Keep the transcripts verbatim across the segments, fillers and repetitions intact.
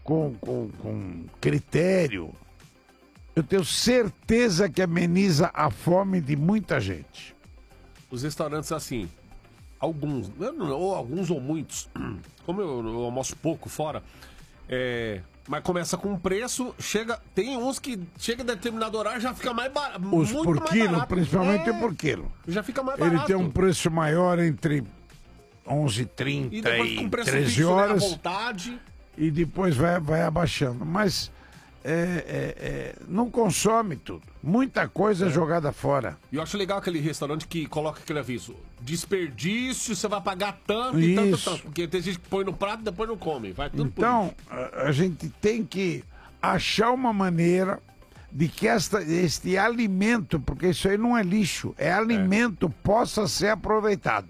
com, com, com critério, eu tenho certeza que ameniza a fome de muita gente. Os restaurantes, assim, alguns, ou alguns ou muitos, como eu, eu almoço pouco fora, é, mas começa com um preço, chega, tem uns que chega a determinado horário já fica mais barato. Os muito por mais quilo, barato. principalmente É, o por quilo. Já fica mais barato. Ele tem um preço maior entre onze e trinta E depois e com preço treze fixo, né, à horas. vontade. E depois vai, vai abaixando. Mas é, é, é, não consome tudo. Muita coisa é jogada fora. E eu acho legal aquele restaurante que coloca aquele aviso: desperdício, você vai pagar tanto e tanto, Isso. tanto. Porque tem gente que põe no prato e depois não come. Vai tudo por Então, a, a gente tem que achar uma maneira de que esta, este alimento, porque isso aí não é lixo, é alimento, possa ser aproveitado.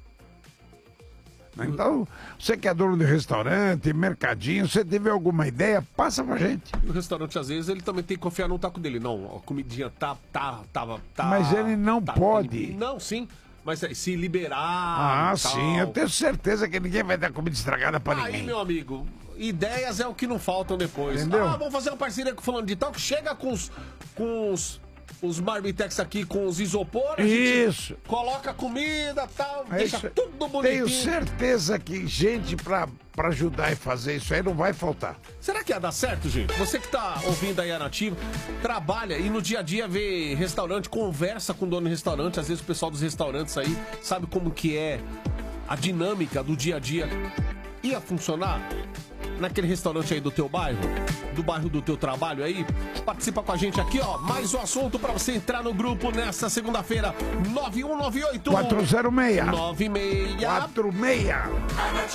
Então, você que é dono de restaurante, mercadinho, você tiver alguma ideia, passa pra gente. E o restaurante, às vezes, ele também tem que confiar no taco dele. Não, a comidinha tá, tá, tava, tá... Mas ele não tá, pode. Não, sim. Mas é, se liberar Ah, e tal. sim, eu tenho certeza que ninguém vai dar comida estragada pra Aí, ninguém. meu amigo, ideias é o que não faltam depois. Entendeu? Ah, vamos fazer uma parceria com o fulano de tal, que chega com os... Com os os marmitex aqui com os isopor, a gente Isso. coloca comida e tal, É deixa isso. tudo bonitinho. Tenho certeza que gente pra, pra ajudar e fazer isso aí não vai faltar. Será que ia dar certo, gente? Você que tá ouvindo aí a Nativa, trabalha e no dia a dia vê restaurante, conversa com o dono do restaurante, às vezes o pessoal dos restaurantes aí sabe como que é a dinâmica do dia a dia. Ia funcionar naquele restaurante aí do teu bairro? Do bairro do teu trabalho aí? Participa com a gente aqui, ó. Mais um assunto pra você entrar no grupo nessa segunda-feira. nove um nove oito quatro zero seis nove seis quatro seis